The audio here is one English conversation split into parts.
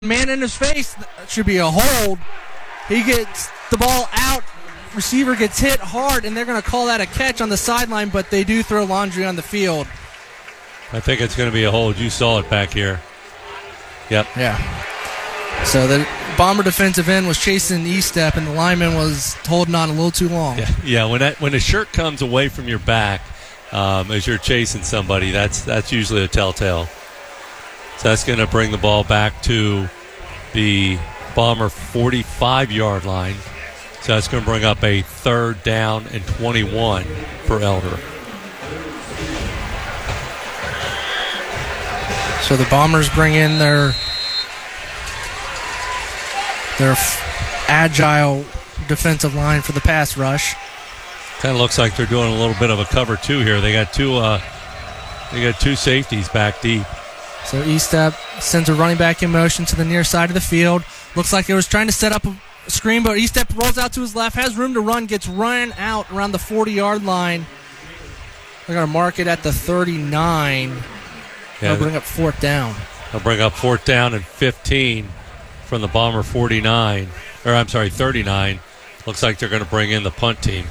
man in his face. That should be a hold. He gets the ball out. Receiver gets hit hard, and they're going to call that a catch on the sideline, but they do throw Laundry on the field. I think it's going to be a hold. You saw it back here. Yep. Yeah. So the Bomber defensive end was chasing E-step, and the lineman was holding on a little too long. Yeah. When a shirt comes away from your back as you're chasing somebody, that's usually a telltale. So that's going to bring the ball back to the Bomber 45-yard line. So that's going to bring up a 3rd down and 21 for Elder. So the Bombers bring in their agile defensive line for the pass rush. Kind of looks like they're doing a little bit of a cover 2 here. They got two safeties back deep. So E-step sends a running back in motion to the near side of the field. Looks like they was trying to set up a screen, but E-step rolls out to his left, has room to run, gets run out around the 40-yard line. They're going to mark it at the 39. Yeah, they'll bring up 4th down. They'll bring up 4th down and 15 from the Bomber 39. Looks like they're going to bring in the punt team.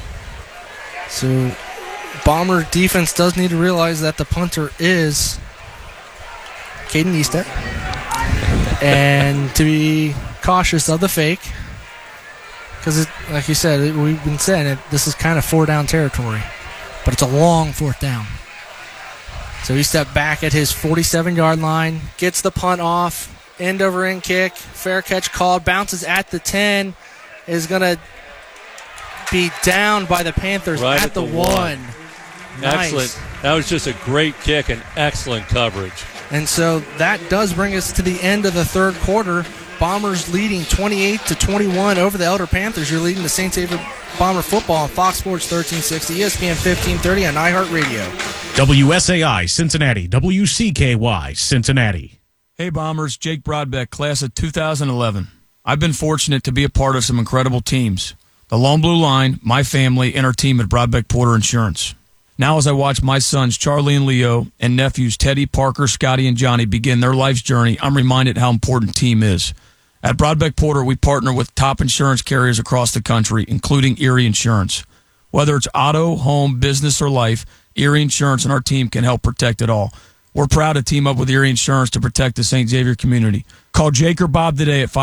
So Bomber defense does need to realize that the punter is Caden E-step. And to be cautious of the fake, because like you said, we've been saying it, this is kind of 4-down territory, but it's a long 4th down. So he stepped back at his 47-yard line, gets the punt off, end over end kick, fair catch called, bounces at the 10, is going to be down by the Panthers right at the 1. Nice. Excellent. That was just a great kick and excellent coverage. And so that does bring us to the end of the 3rd quarter. Bombers leading 28-21 over the Elder Panthers. You're leading the St. Xavier Bomber football on Fox Sports 1360, ESPN 1530 on iHeartRadio. WSAI Cincinnati, WCKY Cincinnati. Hey Bombers, Jake Broadbeck, class of 2011. I've been fortunate to be a part of some incredible teams. The Lone Blue Line, my family, and our team at Broadbeck Porter Insurance. Now as I watch my sons Charlie and Leo and nephews Teddy, Parker, Scotty, and Johnny begin their life's journey, I'm reminded how important team is. At Broadbeck Porter, we partner with top insurance carriers across the country, including Erie Insurance. Whether it's auto, home, business, or life, Erie Insurance and our team can help protect it all. We're proud to team up with Erie Insurance to protect the St. Xavier community. Call Jake or Bob today at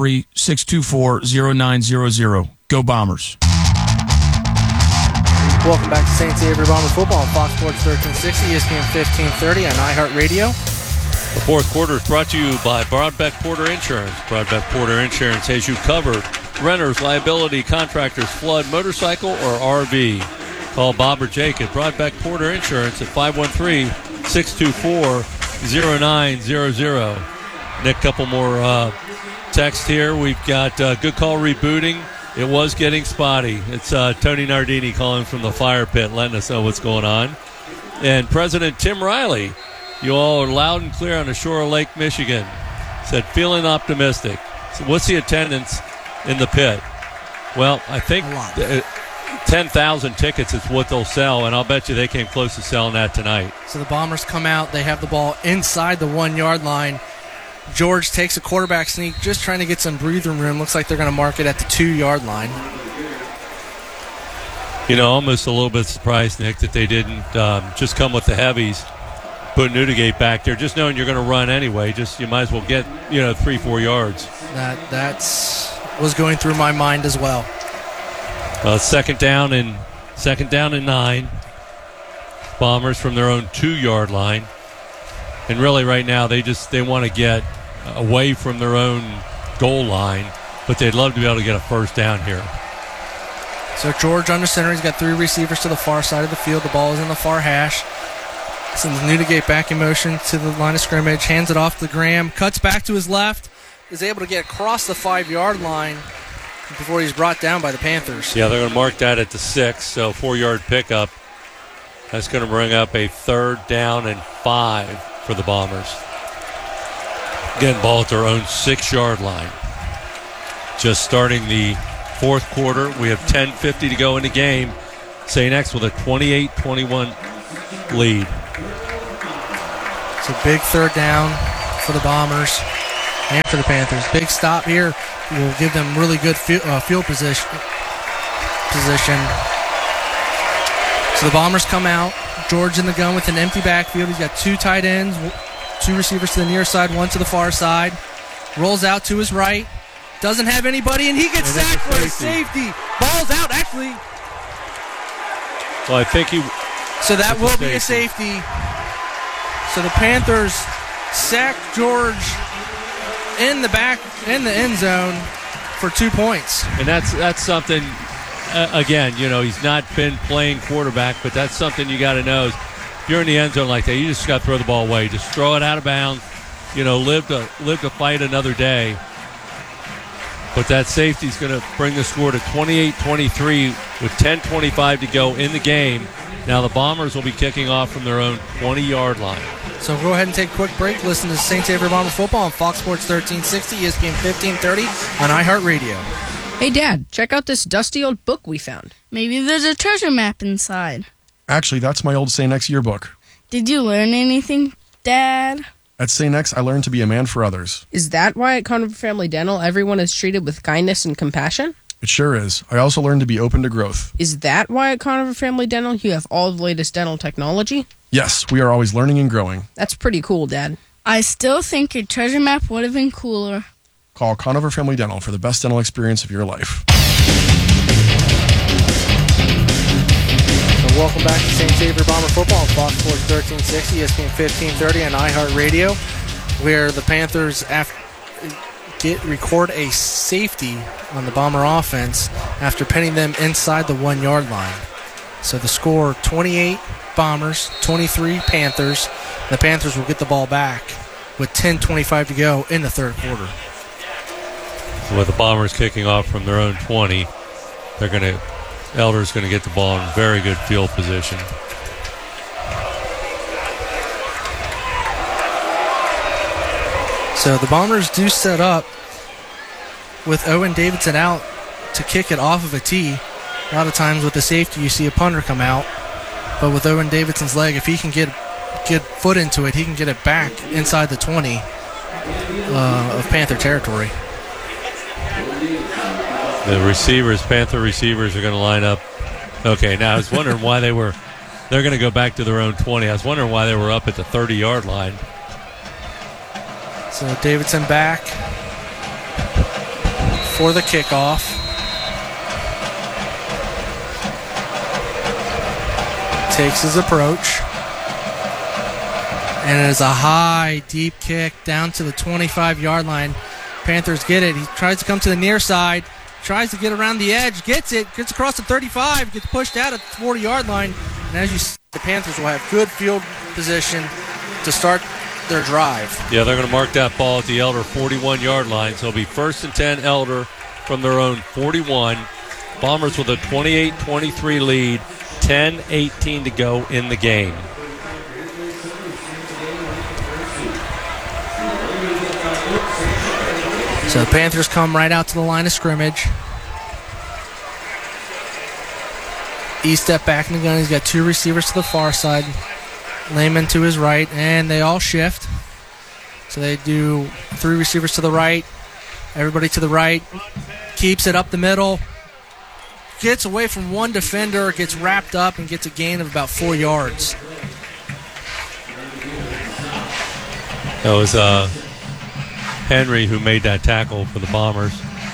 513-624-0900. Go Bombers. Welcome back to St. Xavier Bomber football on Fox Sports 1360, ESPN 1530 on iHeartRadio. The 4th quarter is brought to you by Broadbeck Porter Insurance. Broadbeck Porter Insurance has you covered. Renters, liability, contractors, flood, motorcycle, or RV. Call Bob or Jake at Broadbeck Porter Insurance at 513-624-0900. Nick, couple more texts here. We've got good call rebooting. It was getting spotty. It's Tony Nardini calling from the fire pit, letting us know what's going on. And President Tim Riley, you all are loud and clear on the shore of Lake Michigan. Said, feeling optimistic. So what's the attendance in the pit? Well, I think 10,000 tickets is what they'll sell, and I'll bet you they came close to selling that tonight. So the Bombers come out. They have the ball inside the 1-yard line. George takes a quarterback sneak, just trying to get some breathing room. Looks like they're going to mark it at the 2-yard line. You know, almost a little bit surprised, Nick, that they didn't just come with the heavies, put Newdigate back there, just knowing you're going to run anyway. Just you might as well get 3-4 yards. That's was going through my mind as well. Second down and 9. Bombers from their own 2-yard line. And really right now they want to get away from their own goal line, but they'd love to be able to get a first down here. So George under center. He's got 3 receivers to the far side of the field. The ball is in the far hash. Sends Newdigate back in motion to the line of scrimmage. Hands it off to Graham. Cuts back to his left. Is able to get across the 5-yard line before he's brought down by the Panthers. Yeah, they're going to mark that at the 6, so 4-yard pickup. That's going to bring up a 3rd down and 5 for the Bombers. Again, ball at their own 6-yard line. Just starting the 4th quarter. We have 10:50 to go in the game. St. X with a 28-21 lead. It's a big 3rd down for the Bombers. and for the Panthers. Big stop here will give them really good field position. So the Bombers come out. George in the gun with an empty backfield. He's got 2 tight ends, 2 receivers to the near side, 1 to the far side. Rolls out to his right. Doesn't have anybody, and he gets sacked for a safety. Ball's out, actually. Well, I think So that will be a safety. So the Panthers sack George in the end zone for 2 points. And that's something. Again, he's not been playing quarterback, but that's something you got to know. If you're in the end zone like that, you just got to throw the ball away. Just throw it out of bounds. Live to fight another day. But that safety is going to bring the score to 28-23 with 10:25 to go in the game. Now the Bombers will be kicking off from their own 20-yard line. So we'll go ahead and take a quick break. Listen to St. Xavier Bomber Football on Fox Sports 1360, ESPN 1530 on iHeartRadio. Hey, Dad, check out this dusty old book we found. Maybe there's a treasure map inside. Actually, that's my old St. X yearbook. Did you learn anything, Dad? At St. X, I learned to be a man for others. Is that why at Conover Family Dental everyone is treated with kindness and compassion? It sure is. I also learned to be open to growth. Is that why at Conover Family Dental you have all the latest dental technology? Yes, we are always learning and growing. That's pretty cool, Dad. I still think a treasure map would have been cooler. Call Conover Family Dental for the best dental experience of your life. So welcome back to St. Xavier Bomber Football on Fox Sports 1360, ESPN 1530 on iHeartRadio, where the Panthers record a safety on the Bomber offense after pinning them inside the 1-yard line. So the score, 28 Bombers, 23 Panthers. The Panthers will get the ball back with 10:25 to go in the third quarter. With the Bombers kicking off from their own 20, Elder's going to get the ball in very good field position. So the Bombers do set up with Owen Davidson out to kick it off of a tee. A lot of times with the safety, you see a punter come out. But with Owen Davidson's leg, if he can get foot into it, he can get it back inside the 20 of Panther territory. The Panther receivers are going to line up. Okay, now I was wondering why they're going to go back to their own 20. I was wondering why they were up at the 30-yard line. So Davidson back for the kickoff. Takes his approach. And it is a high, deep kick down to the 25-yard line. Panthers get it. He tries to come to the near side. Tries to get around the edge. Gets across the 35. Gets pushed out at the 40-yard line. And as you see, the Panthers will have good field position to start their drive. Yeah, they're going to mark that ball at the Elder 41-yard line. So it'll be 1st and 10 Elder from their own 41. Bombers with a 28-23 lead. 10:18 to go in the game. So the Panthers come right out to the line of scrimmage. E-step back in the gun. He's got 2 receivers to the far side. Lehman to his right, and they all shift. So they do 3 receivers to the right. Everybody to the right. Keeps it up the middle. Gets away from one defender, gets wrapped up, and gets a gain of about 4 yards. That was Henry who made that tackle for the Bombers.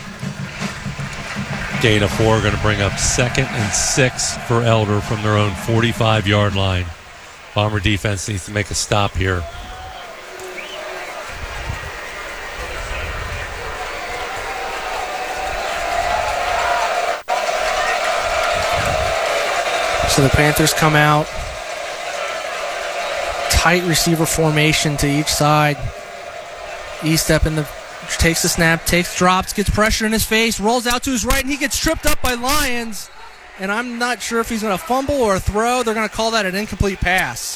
Gain of 4, going to bring up 2nd and 6 for Elder from their own 45-yard line. Bomber defense needs to make a stop here. So the Panthers come out. Tight receiver formation to each side. E-step takes the snap, drops, gets pressure in his face, rolls out to his right, and he gets tripped up by Lyons. And I'm not sure if he's going to fumble or throw. They're going to call that an incomplete pass.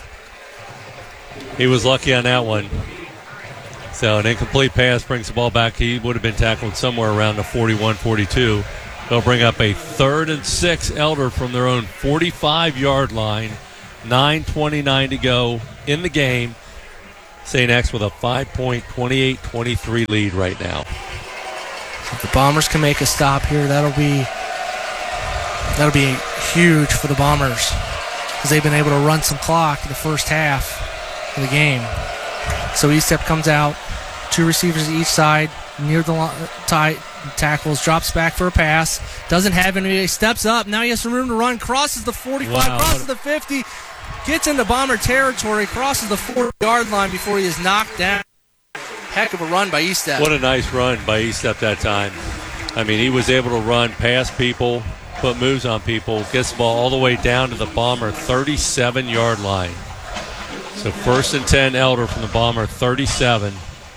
He was lucky on that one. So an incomplete pass brings the ball back. He would have been tackled somewhere around the 41-42. They'll bring up a 3rd and 6 Elder from their own 45-yard line. 9:29 to go in the game. St. X with a 5-point, 28-23 lead right now. If the Bombers can make a stop here, that'll be huge for the Bombers because they've been able to run some clock in the first half of the game. So Estep comes out, 2 receivers each side, near the tackles, drops back for a pass, doesn't have any, steps up, now he has some room to run, crosses the 45, crosses the 50, gets into Bomber territory, crosses the 40-yard line before he is knocked down. Heck of a run by Estep. What a nice run by Estep that time. I mean, he was able to run past people, put moves on people, gets the ball all the way down to the Bomber 37-yard line. So 1st and 10, Elder from the Bomber 37.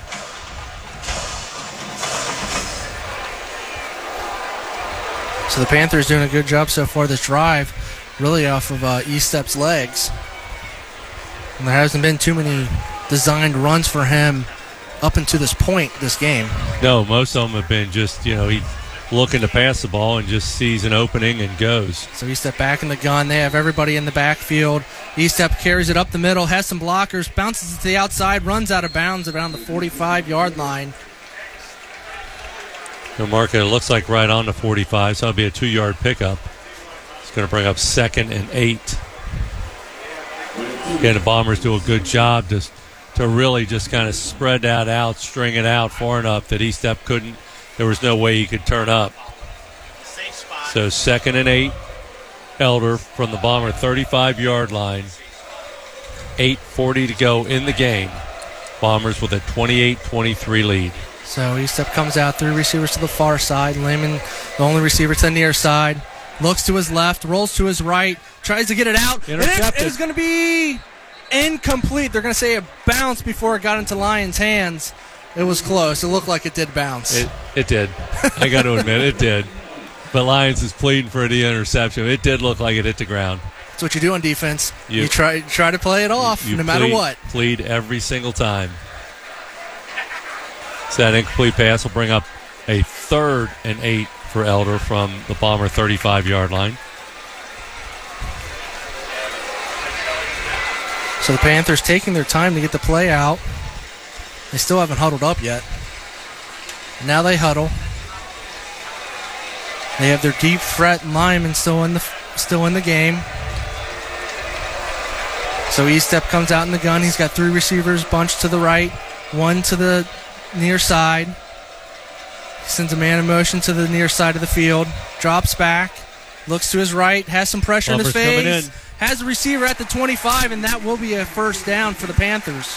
So the Panthers doing a good job so far this drive, really off of Estep's legs. And there hasn't been too many designed runs for him up until this point this game. No, most of them have been just, he looking to pass the ball and just sees an opening and goes. So Estep back in the gun. They have everybody in the backfield. Estep carries it up the middle, has some blockers, bounces it to the outside, runs out of bounds around the 45-yard line. They'll mark it, it looks like right on the 45, so it'll be a 2-yard pickup. It's going to bring up 2nd and 8. Again, the Bombers do a good job to really just kind of spread that out, string it out far enough that Estep couldn't, there was no way he could turn up. So 2nd and 8, Elder from the Bomber 35-yard line. 8:40 to go in the game. Bombers with a 28-23 lead. So Estep comes out, 3 receivers to the far side. Lehman, the only receiver to the near side. Looks to his left, rolls to his right, tries to get it out. Intercepted. It is going to be incomplete. They're going to say it bounced before it got into Lions' hands. It was close. It looked like it did bounce. It did. I got to admit, it did. But Lions is pleading for the interception. It did look like it hit the ground. That's what you do on defense. You try to play it off no matter what. Plead every single time. So that incomplete pass will bring up a 3rd and 8 for Elder from the Bomber 35-yard line. So the Panthers taking their time to get the play out. They still haven't huddled up yet. Now they huddle. They have their deep threat lineman still in the game. So Estep comes out in the gun. He's got 3 receivers bunched to the right, 1 to the near side. He sends a man in motion to the near side of the field. Drops back, looks to his right, has some pressure in his face. Has a receiver at the 25, and that will be a 1st down for the Panthers.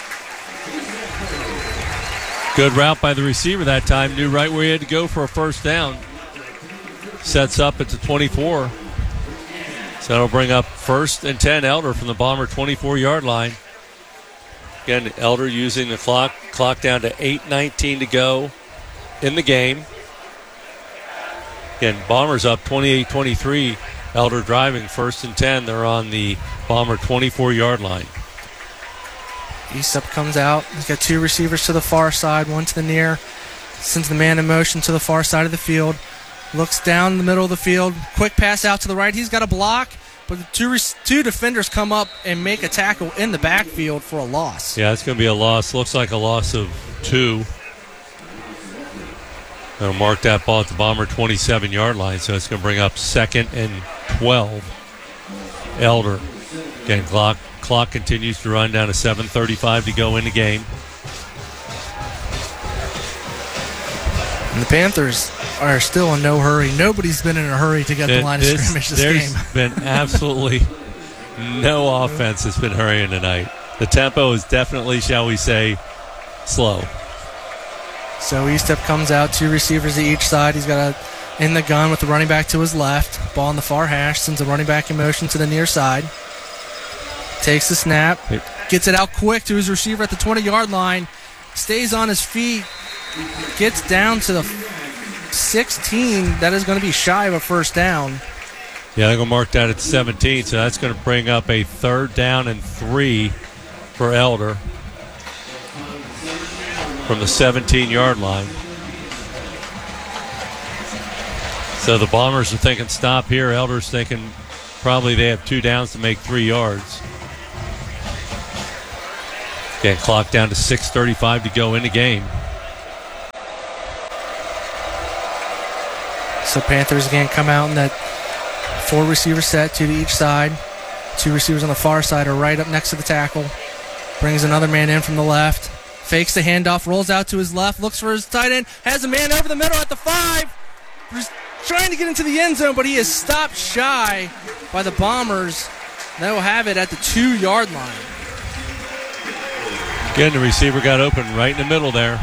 Good route by the receiver that time. Knew right where he had to go for a 1st down. Sets up at the 24. So that'll bring up 1st and 10, Elder from the Bomber 24-yard line. Again, Elder using the clock down to 8:19 to go in the game. Again, Bombers up 28-23. Elder driving 1st and 10. They're on the Bomber 24-yard line. Estep comes out. He's got 2 receivers to the far side, 1 to the near. Sends the man in motion to the far side of the field. Looks down the middle of the field. Quick pass out to the right. He's got a block, but the two defenders come up and make a tackle in the backfield for a loss. Yeah, it's going to be a loss. Looks like a loss of 2. They'll mark that ball at the Bomber 27-yard line, so it's going to bring up 2nd and 12. Elder. Again, clock continues to run down to 7:35 to go in the game. And the Panthers are still in no hurry. Nobody's been in a hurry to get the line of scrimmage this game. There's been absolutely no offense that's been hurrying tonight. The tempo is definitely, shall we say, slow. So Estep comes out, 2 receivers to each side. He's got in the gun with the running back to his left. Ball on the far hash, sends the running back in motion to the near side. Takes the snap, gets it out quick to his receiver at the 20-yard line. Stays on his feet, gets down to the 16. That is going to be shy of a 1st down. Yeah, they're going to mark that at 17, so that's going to bring up a 3rd down and 3 for Elder from the 17-yard line. So the Bombers are thinking stop here. Elder's thinking probably they have 2 downs to make 3 yards. Again, clock down to 6:35 to go in the game. So Panthers again come out in that 4-receiver set, 2 to each side. 2 receivers on the far side are right up next to the tackle. Brings another man in from the left. Fakes the handoff, rolls out to his left, looks for his tight end, has a man over the middle at the 5. He's trying to get into the end zone, but he is stopped shy by the Bombers. They will have it at the 2-yard line. Again, the receiver got open right in the middle there.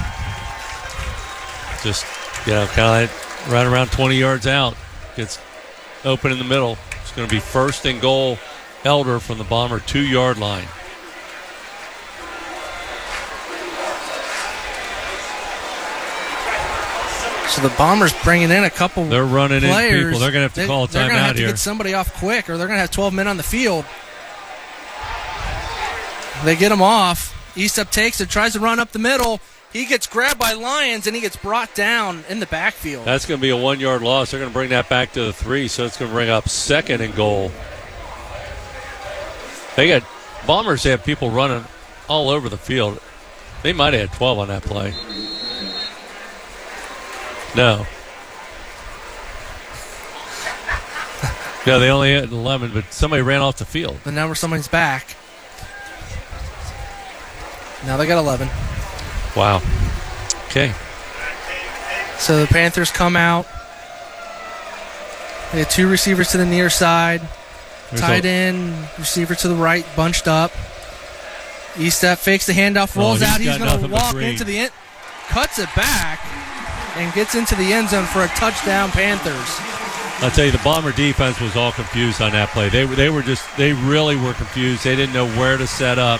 Just, kind of right around 20 yards out. Gets open in the middle. It's going to be first and goal, Elder from the Bomber 2-yard line. So the Bombers bringing in a couple They're running players. in people. They're going to have to call a They're going to timeout have to here. get somebody off quick, or they're going to have 12 men on the field. They get him off. Eastup takes it, tries to run up the middle. He gets grabbed by Lyons, and he gets brought down in the backfield. That's going to be a 1-yard loss. They're going to bring that back to the 3, so it's going to bring up second and goal. Bombers have people running all over the field. They might have had 12 on that play. No. No, they only had 11, but somebody ran off the field. The number somebody's back. Now they got 11. Wow. Okay. So the Panthers come out. They had 2 receivers to the near side. Tight end, receiver to the right, bunched up. Eastup fakes the handoff, rolls out. He's going to walk into the end, cuts it back, and gets into the end zone for a touchdown, Panthers. I'll tell you, the Bomber defense was all confused on that play. They really were confused. They didn't know where to set up.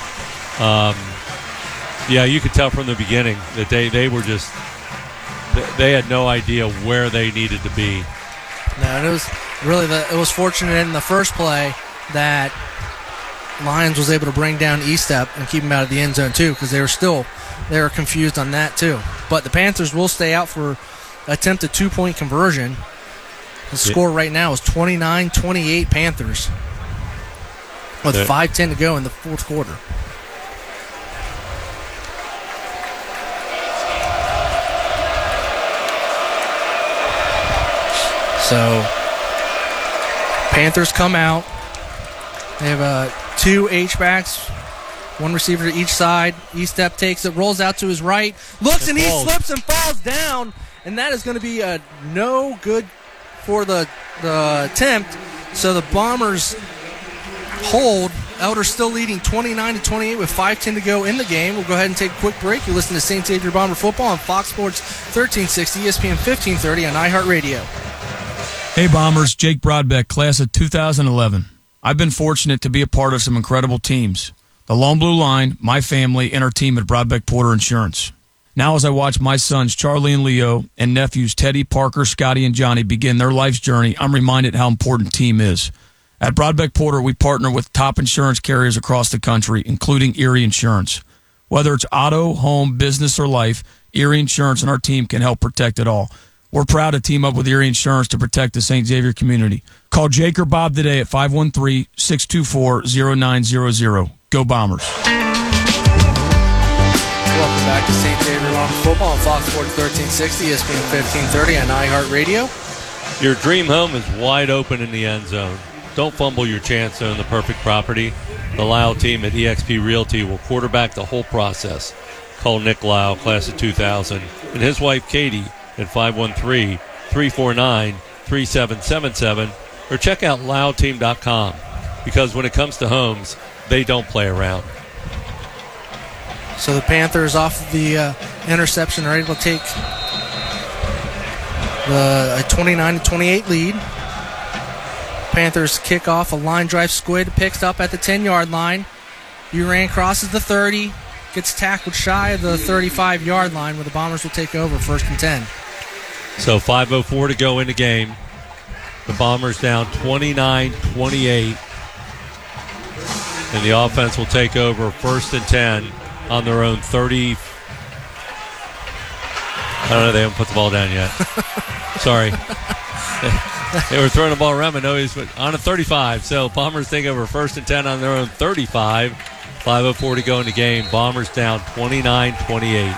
You could tell from the beginning that they were just, they had no idea where they needed to be. No, and it was really it was fortunate in the first play that Lyons was able to bring down Eastup and keep him out of the end zone too, because they were confused on that too. But the Panthers will stay out for attempted 2-point conversion. The score right now is 29-28 Panthers with 5:10 to go in the fourth quarter. So Panthers come out. They have 2 H-backs, 1 receiver to each side. Eastup takes it, rolls out to his right, looks, and he slips and falls down. And that is going to be no good for the attempt. So the Bombers hold. Elder still leading 29-28 with 5:10 to go in the game. We'll go ahead and take a quick break. You listen to St. Xavier Bomber Football on Fox Sports 1360, ESPN 1530 on iHeartRadio. Hey Bombers, Jake Brodbeck, class of 2011. I've been fortunate to be a part of some incredible teams. The Long Blue Line, my family, and our team at Brodbeck Porter Insurance. Now as I watch my sons Charlie and Leo and nephews Teddy, Parker, Scotty, and Johnny begin their life's journey, I'm reminded how important team is. At Brodbeck Porter, we partner with top insurance carriers across the country, including Erie Insurance. Whether it's auto, home, business, or life, Erie Insurance and our team can help protect it all. We're proud to team up with Erie Insurance to protect the St. Xavier community. Call Jake or Bob today at 513-624-0900. Go Bombers. Welcome back to St. Xavier Bomber Football on Fox Sports 1360, ESPN 1530 on iHeartRadio. Your dream home is wide open in the end zone. Don't fumble your chance to own the perfect property. The Lyle team at eXp Realty will quarterback the whole process. Call Nick Lyle, class of 2000, and his wife Katie at 513-349-3777, or check out LyleTeam.com, because when it comes to homes, they don't play around. So the Panthers, off of the interception, are able to take a 29-28 lead. Panthers kick off a line drive. Squid picks up at the 10-yard line. Uran crosses the 30, gets tackled shy of the 35-yard line, where the Bombers will take over 1st and 10. So 5:04 to go in the game. The Bombers down 29-28. And the offense will take over 1st and 10 on their own 30. I don't know, they haven't put the ball down yet. Sorry. They were throwing the ball around, but no, he's on a 35. So Bombers take over 1st and 10 on their own 35. 5:04 to go in the game. Bombers down 29-28.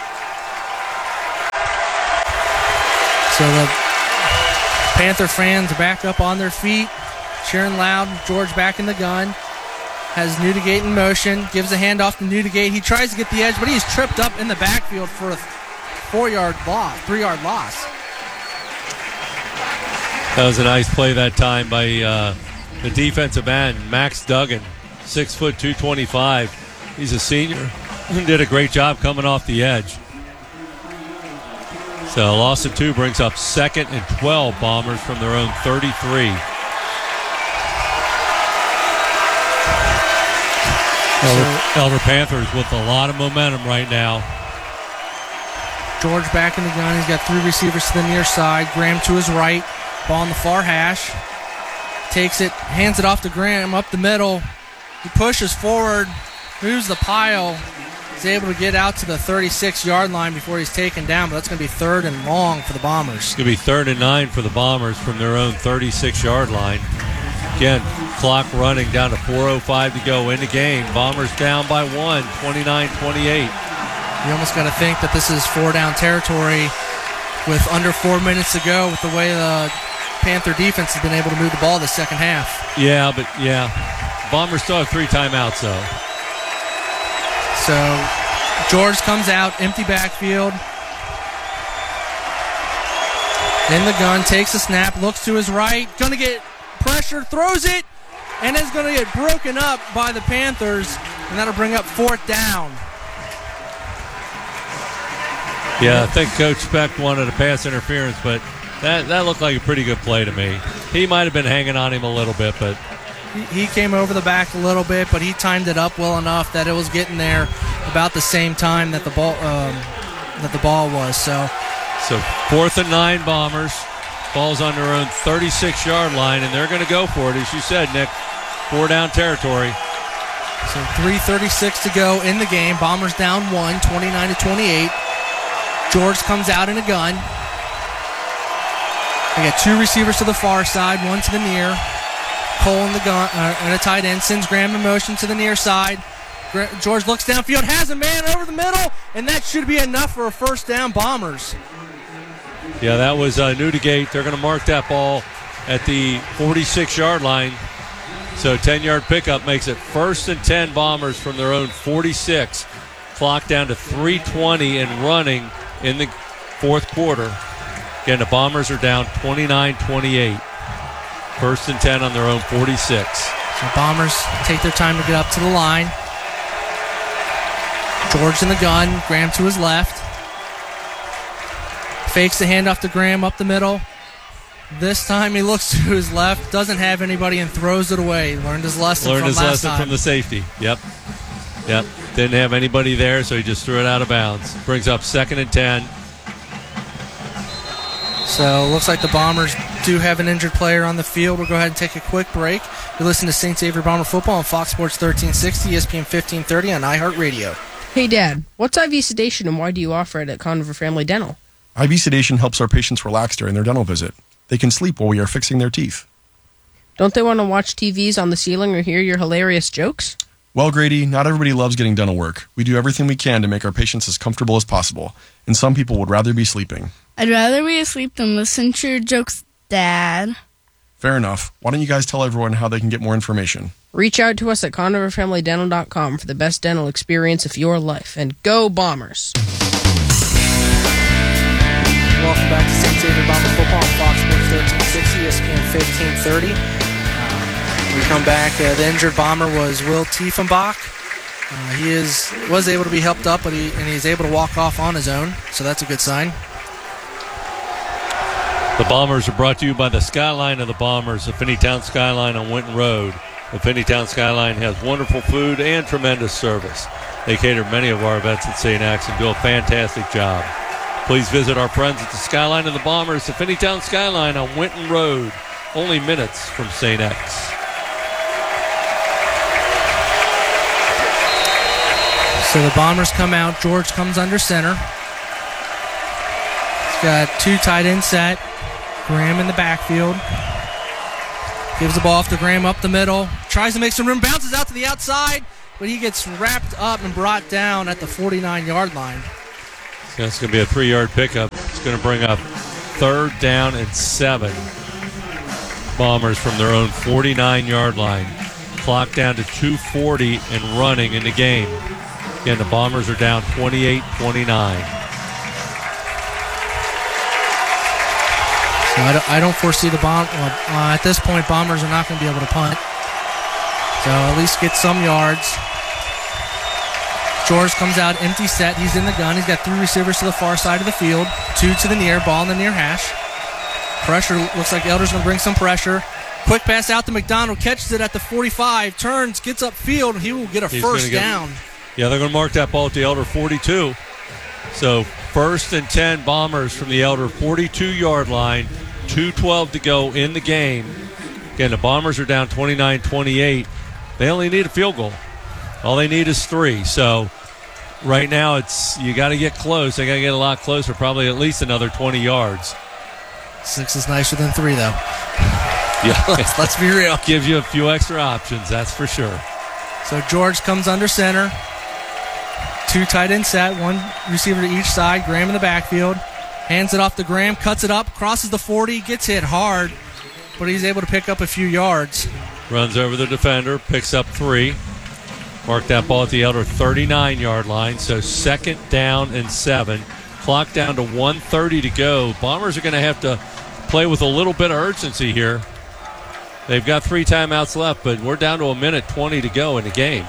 So the Panther fans are back up on their feet, cheering loud. George back in the gun. Has Newdigate in motion. Gives a handoff to Newdigate. He tries to get the edge, but he's tripped up in the backfield for a 3-yard loss. That was a nice play that time by the defensive end, Max Duggan, 6 foot 225. He's a senior. Did a great job coming off the edge. So loss of 2 brings up 2nd and 12 Bombers from their own 33. Elder Panthers with a lot of momentum right now. George back in the gun. He's got 3 receivers to the near side. Graham to his right. Ball on the far hash. Takes it, hands it off to Graham up the middle. He pushes forward, moves the pile. He's able to get out to the 36-yard line before he's taken down, but that's going to be 3rd and long for the Bombers. It's going to be 3rd and 9 for the Bombers from their own 36-yard line. Again, clock running down to 4:05 to go in the game. Bombers down by 1, 29-28. You almost got to think that this is 4-down territory with under 4 minutes to go with the way the Panther defense has been able to move the ball the second half. Yeah, but Bombers still have 3 timeouts, though. So George comes out, empty backfield. In the gun, takes a snap, looks to his right, going to get pressure, throws it, and is going to get broken up by the Panthers, and that'll bring up 4th down. Yeah, I think Coach Speck wanted a pass interference, but that looked like a pretty good play to me. He might have been hanging on him a little bit, but he came over the back a little bit, but he timed it up well enough that it was getting there about the same time that the ball was. So 4th and 9 Bombers. Ball's on their own 36-yard line, and they're going to go for it, as you said, Nick. 4-down territory. So 3:36 to go in the game. Bombers down 1, 29-28. George comes out in a gun. They got 2 receivers to the far side, 1 to the near. Cole in the gun and a tight end sends Graham in motion to the near side. George looks downfield, has a man over the middle, and that should be enough for a 1st down Bombers. Yeah, that was Newdigate. They're going to mark that ball at the 46-yard line. So 10-yard pickup makes it 1st and 10 Bombers from their own 46. Clock down to 3:20 and running in the 4th quarter. Again, the Bombers are down 29-28. 1st and 10 on their own 46. So Bombers take their time to get up to the line. George in the gun, Graham to his left. Fakes the handoff to Graham up the middle. This time he looks to his left, doesn't have anybody, and throws it away. Learned his lesson from the safety. Yep. Didn't have anybody there, so he just threw it out of bounds. Brings up 2nd and 10. So looks like the Bombers do have an injured player on the field. We'll go ahead and take a quick break. You listen to St. Xavier Bomber Football on Fox Sports 1360, ESPN 1530 on iHeartRadio. Hey, Dad, what's IV sedation and why do you offer it at Conover Family Dental? IV sedation helps our patients relax during their dental visit. They can sleep while we are fixing their teeth. Don't they want to watch TVs on the ceiling or hear your hilarious jokes? Well, Grady, not everybody loves getting dental work. We do everything we can to make our patients as comfortable as possible, and some people would rather be sleeping. I'd rather be asleep than listen to your jokes, Dad. Fair enough. Why don't you guys tell everyone how they can get more information? Reach out to us at ConoverFamilyDental.com for the best dental experience of your life. And go Bombers! Welcome back to St. Xavier Bomber Football on Fox Sports 1360, ESPN 1530. We come back. The injured Bomber was Will Tiefenbach. He was able to be helped up, but he's able to walk off on his own, so that's a good sign. The Bombers are brought to you by the Skyline of the Bombers, the Finneytown Skyline on Winton Road. The Finneytown Skyline has wonderful food and tremendous service. They cater many of our events at St. X and do a fantastic job. Please visit our friends at the Skyline of the Bombers, the Finneytown Skyline on Winton Road, only minutes from St. X. So the Bombers come out. George comes under center. He's got 2 tight ends set. Graham in the backfield. Gives the ball off to Graham up the middle. Tries to make some room. Bounces out to the outside. but he gets wrapped up and brought down at the 49-yard line. So it's going to be a 3-yard pickup. It's going to bring up 3rd down and 7. Bombers from their own 49-yard line. Clock down to 2:40 and running in the game. Again, the Bombers are down 28-29. So I don't foresee the at this point, Bombers are not going to be able to punt. So at least get some yards. George comes out empty set. He's in the gun. He's got 3 receivers to the far side of the field, 2 to the near, ball in the near hash. Pressure, looks like Elder's going to bring some pressure. Quick pass out to McDonald, catches it at the 45, turns, gets upfield, and he will get a first down. Yeah, they're going to mark that ball at the Elder 42. So 1st and 10 Bombers from the Elder 42-yard line, 2:12 to go in the game. Again, the Bombers are down 29-28. They only need a field goal. All they need is 3. So right now you got to get close. They got to get a lot closer, probably at least another 20 yards. 6 is nicer than 3, though. Yeah, let's be real. Gives you a few extra options, that's for sure. So George comes under center. 2 tight end set, 1 receiver to each side. Graham in the backfield. Hands it off to Graham, cuts it up, crosses the 40, gets hit hard, but he's able to pick up a few yards. Runs over the defender, picks up 3. Mark that ball at the Elder 39-yard line, so 2nd down and 7. Clock down to 1:30 to go. Bombers are going to have to play with a little bit of urgency here. They've got 3 timeouts left, but we're down to 1:20 to go in the game.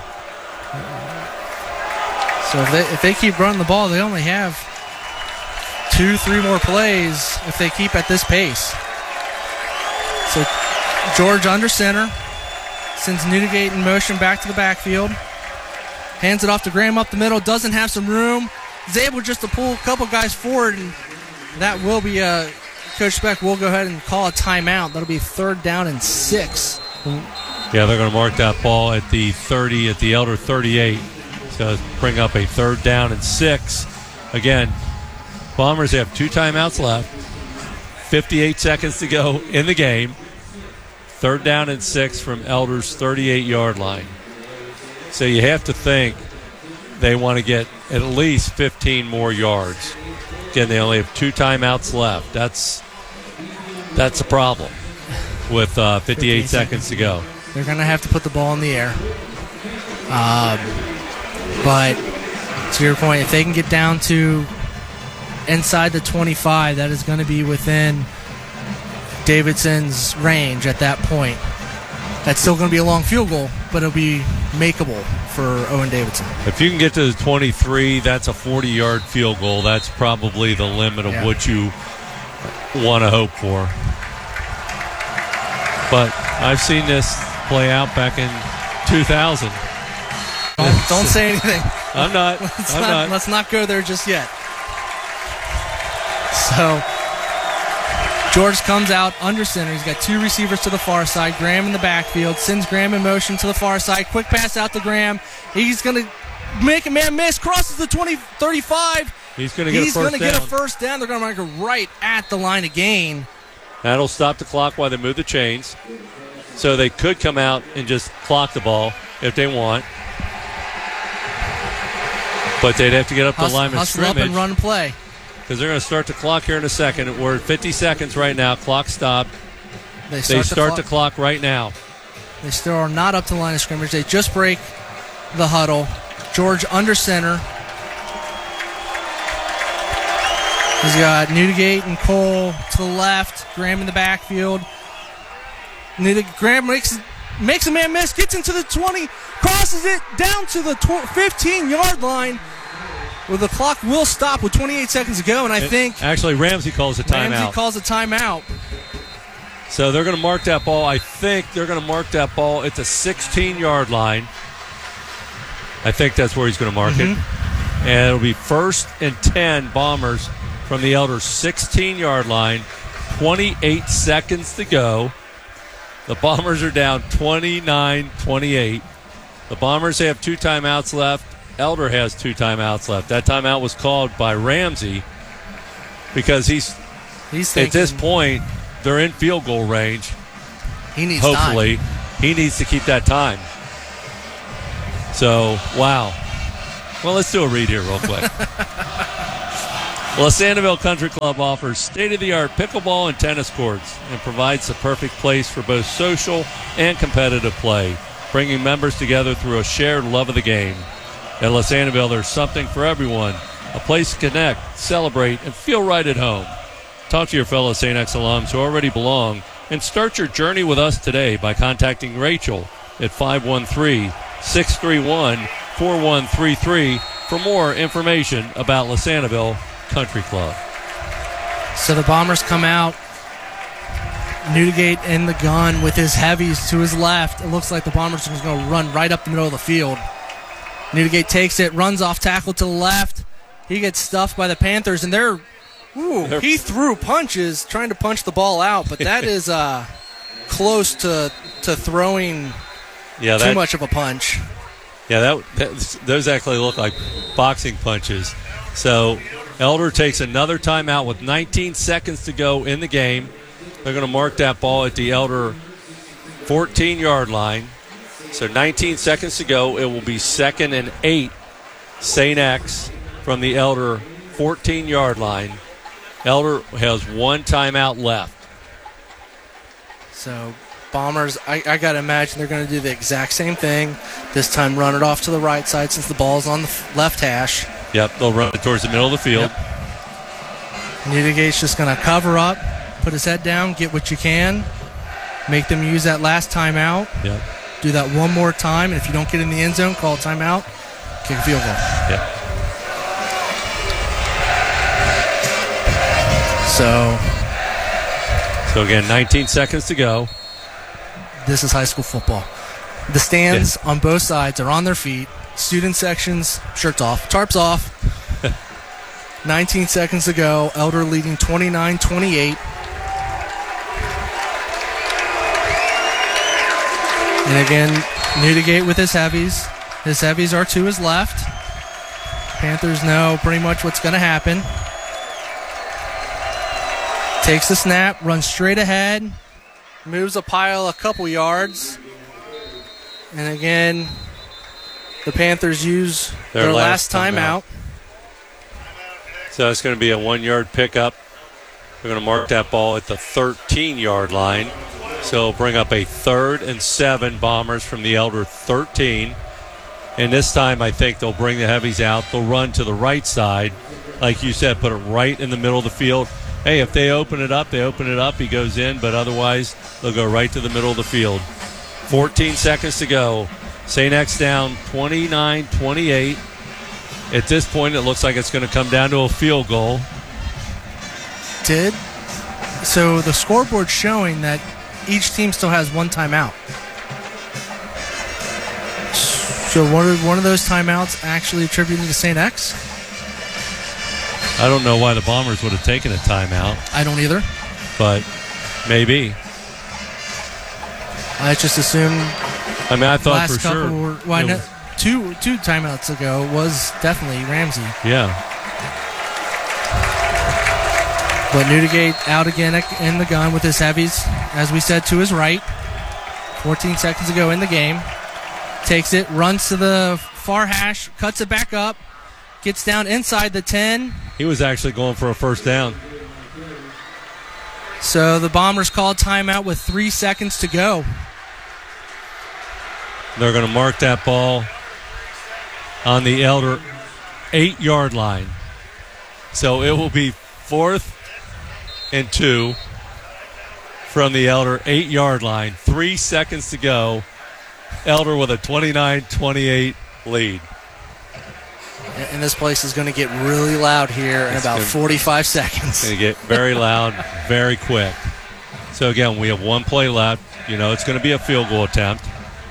So if they keep running the ball, they only have 2-3 more plays if they keep at this pace. So George under center, sends Newdigate in motion back to the backfield. Hands it off to Graham up the middle, doesn't have some room. Is able just to pull a couple guys forward, and that will be Coach Speck will go ahead and call a timeout. That'll be 3rd down and 6. Yeah, they're going to mark that ball at the 30, at the Elder 38. So bring up a 3rd down and 6. Again, Bombers have 2 timeouts left. 58 seconds to go in the game. 3rd down and 6 from Elder's 38-yard line. So you have to think they want to get at least 15 more yards. Again, they only have 2 timeouts left. That's a problem with 58 seconds to go. They're going to have to put the ball in the air. But to your point, if they can get down to inside the 25, that is going to be within Davidson's range at that point. That's still going to be a long field goal, but it'll be makeable for Owen Davidson. If you can get to the 23, that's a 40-yard field goal. That's probably the limit of what you want to hope for. But I've seen this play out back in 2000. Don't say anything. I'm not. Let's not go there just yet. So George comes out under center. He's got 2 receivers to the far side. Graham in the backfield. Sends Graham in motion to the far side. Quick pass out to Graham. He's going to make a man miss. Crosses the 35. He's going to get a first down. They're going to mark it right at the line of gain. That'll stop the clock while they move the chains. So they could come out and just clock the ball if they want. But they'd have to get up the line of scrimmage. Hustle up and run play. Because they're going to start the clock here in a second. We're at 50 seconds right now. Clock stopped. They start the clock right now. They still are not up to the line of scrimmage. They just break the huddle. George under center. He's got Newdigate and Cole to the left. Graham in the backfield. Graham makes a man miss. Gets into the 20. Crosses it down to the 15-yard line. Well, the clock will stop with 28 seconds to go, and I think... Actually, Ramsey calls a timeout. So they're going to mark that ball. I think they're going to mark that ball at the 16-yard line. I think that's where he's going to mark it. And it'll be 1st and 10 Bombers from the Elder 16-yard line. 28 seconds to go. The Bombers are down 29-28. The Bombers have 2 timeouts left. Elder has 2 timeouts left. That timeout was called by Ramsey because he's thinking, at this point, they're in field goal range. He needs Hopefully, he needs to keep that time. So, wow. Well, let's do a read here real quick. Sanibel Country Club offers state-of-the-art pickleball and tennis courts and provides the perfect place for both social and competitive play, bringing members together through a shared love of the game. At Sanibel, there's something for everyone, a place to connect, celebrate, and feel right at home. Talk to your fellow St. X alums who already belong and start your journey with us today by contacting Rachel at 513-631-4133 for more information about Sanibel Country Club. So the Bombers come out. Newdigate in the gun with his heavies to his left. It looks like the Bombers are going to run right up the middle of the field. Newdigate takes it, runs off tackle to the left. He gets stuffed by the Panthers, and he threw punches trying to punch the ball out, but that is close to throwing too much of a punch. Yeah, those actually look like boxing punches. So Elder takes another timeout with 19 seconds to go in the game. They're going to mark that ball at the Elder 14-yard line. So 19 seconds to go. It will be 2nd and 8. St. X from the Elder 14-yard line. Elder has one timeout left. So Bombers, I got to imagine they're going to do the exact same thing. This time run it off to the right side since the ball's on the left hash. Yep, they'll run it towards the middle of the field. Yep. Newdigate's just going to cover up, put his head down, get what you can, make them use that last timeout. Yep. Do that one more time, and if you don't get in the end zone, call a timeout, kick a field goal. Yep. So again, 19 seconds to go. This is high school football. The stands on both sides are on their feet. Student sections, shirts off, tarps off. 19 seconds to go. Elder leading 29-28. And again, Newdigate with his heavies. His heavies are to his left. Panthers know pretty much what's going to happen. Takes the snap, runs straight ahead, moves a pile a couple yards. And again, the Panthers use their last timeout. So it's going to be a 1-yard pickup. They're going to mark that ball at the 13-yard line. So it'll bring up a 3rd and 7. Bombers from the Elder 13. And this time I think they'll bring the heavies out. They'll run to the right side. Like you said, put it right in the middle of the field. Hey, if they open it up, he goes in. But otherwise, they'll go right to the middle of the field. 14 seconds to go. St. X down 29-28. At this point, it looks like it's going to come down to a field goal. So the scoreboard's showing that each team still has one timeout. So one of those timeouts actually attributed to St. X? I don't know why the Bombers would have taken a timeout. I don't either. But maybe. I just assumed. I mean, I thought for sure. Two timeouts ago was definitely Ramsey. Yeah. But Newdigate out again in the gun with his heavies, as we said, to his right. 14 seconds ago in the game. Takes it, runs to the far hash, cuts it back up, gets down inside the 10. He was actually going for a first down. So the Bombers called timeout with 3 seconds to go. They're going to mark that ball on the Elder 8-yard line. So it will be 4th and 2 from the Elder 8-yard line. 3 seconds to go. Elder with a 29-28 lead. And this place is going to get really loud here in about 45 seconds. It's going to get very loud, very quick. So, again, we have one play left. You know, it's going to be a field goal attempt.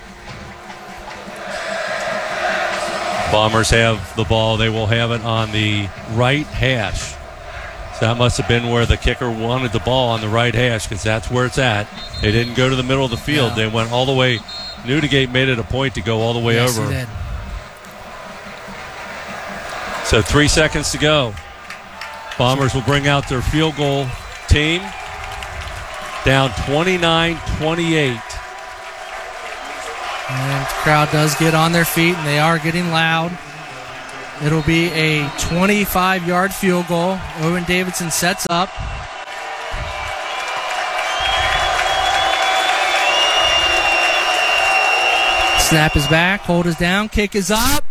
Bombers have the ball. They will have it on the right hash. So that must have been where the kicker wanted the ball, on the right hash, because that's where it's at. They didn't go to the middle of the field. No. They went all the way. Newdigate made it a point to go all the way over. He did. So 3 seconds to go. Bombers will bring out their field goal team. Down 29-28. And the crowd does get on their feet, and they are getting loud. It'll be a 25-yard field goal. Owen Davidson sets up. Snap is back, hold is down, kick is up.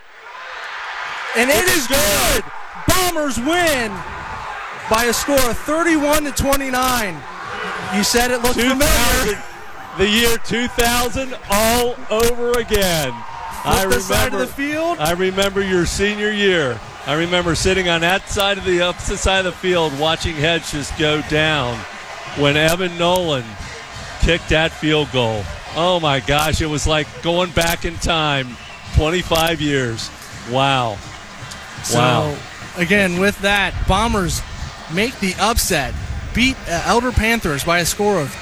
And it is good! Bombers win by a score of 31-29. You said it looked familiar. The year 2000 all over again. Side of the field. I remember your senior year. I remember sitting on that side of the opposite side of the field watching heads just go down when Evan Nolan kicked that field goal. Oh my gosh, it was like going back in time 25 years. Wow. So, again, with that, Bombers make the upset, beat Elder Panthers by a score of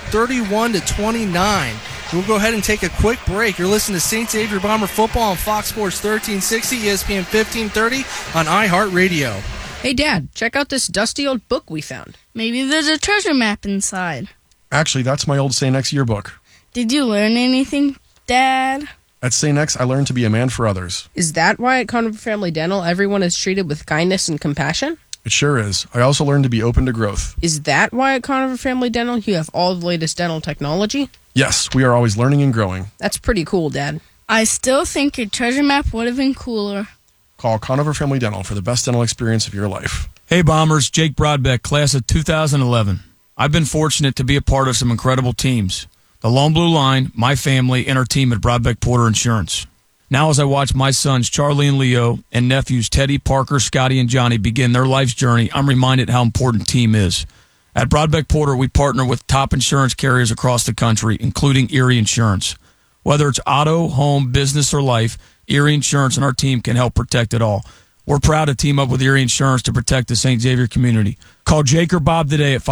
31-29. We'll go ahead and take a quick break. You're listening to St. Xavier Bomber football on Fox Sports 1360, ESPN 1530 on iHeartRadio. Hey, Dad, check out this dusty old book we found. Maybe there's a treasure map inside. Actually, that's my old St. X yearbook. Did you learn anything, Dad? At St. X, I learned to be a man for others. Is that why at Conover Family Dental everyone is treated with kindness and compassion? It sure is. I also learned to be open to growth. Is that why at Conover Family Dental you have all the latest dental technology? Yes, we are always learning and growing. That's pretty cool, Dad. I still think a treasure map would have been cooler. Call Conover Family Dental for the best dental experience of your life. Hey Bombers, Jake Broadbeck, class of 2011. I've been fortunate to be a part of some incredible teams. The Lone Blue Line, my family, and our team at Broadbeck Porter Insurance. Now as I watch my sons Charlie and Leo and nephews Teddy, Parker, Scotty, and Johnny begin their life's journey, I'm reminded how important team is. At Broadbeck Porter, we partner with top insurance carriers across the country, including Erie Insurance. Whether it's auto, home, business, or life, Erie Insurance and our team can help protect it all. We're proud to team up with Erie Insurance to protect the St. Xavier community. Call Jake or Bob today at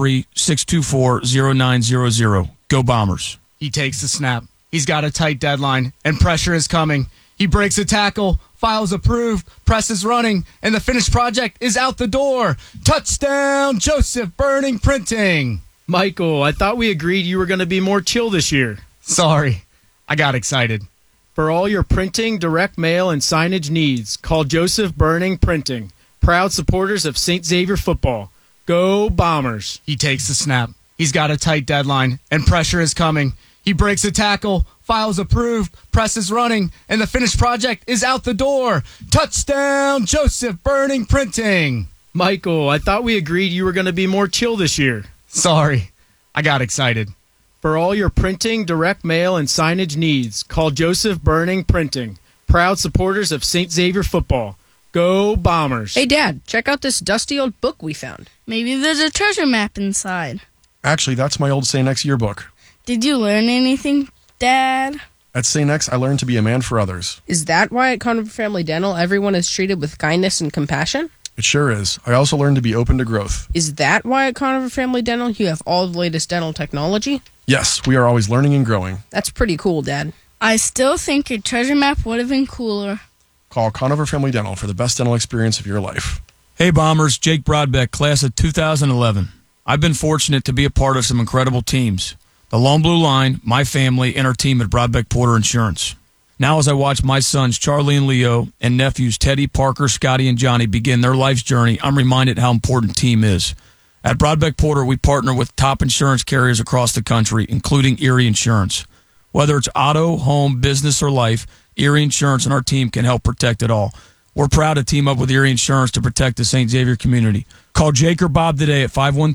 513-624-0900. Go Bombers. He takes the snap. He's got a tight deadline, and pressure is coming. He breaks a tackle, files approved, press is running, and the finished project is out the door. Touchdown, Joseph Burning Printing. Michael, I thought we agreed you were going to be more chill this year. Sorry, I got excited. For all your printing, direct mail, and signage needs, call Joseph Burning Printing, proud supporters of St. Xavier football. Go Bombers. He takes the snap. He's got a tight deadline, and pressure is coming. He breaks a tackle, files approved, press is running, and the finished project is out the door. Touchdown, Joseph Burning Printing. Michael, I thought we agreed you were going to be more chill this year. Sorry, I got excited. For all your printing, direct mail, and signage needs, call Joseph Burning Printing, proud supporters of St. Xavier football. Go Bombers. Hey, Dad, check out this dusty old book we found. Maybe there's a treasure map inside. Actually, that's my old St. X yearbook. Did you learn anything, Dad? At St. X, I learned to be a man for others. Is that why at Conover Family Dental everyone is treated with kindness and compassion? It sure is. I also learned to be open to growth. Is that why at Conover Family Dental you have all the latest dental technology? Yes, we are always learning and growing. That's pretty cool, Dad. I still think a treasure map would have been cooler. Call Conover Family Dental for the best dental experience of your life. Hey Bombers, Jake Broadbeck, class of 2011. I've been fortunate to be a part of some incredible teams. The Lone Blue Line, my family, and our team at Broadbeck Porter Insurance. Now as I watch my sons Charlie and Leo and nephews Teddy, Parker, Scotty, and Johnny begin their life's journey, I'm reminded how important team is. At Broadbeck Porter, we partner with top insurance carriers across the country, including Erie Insurance. Whether it's auto, home, business, or life, Erie Insurance and our team can help protect it all. We're proud to team up with Erie Insurance to protect the St. Xavier community. Call Jake or Bob today at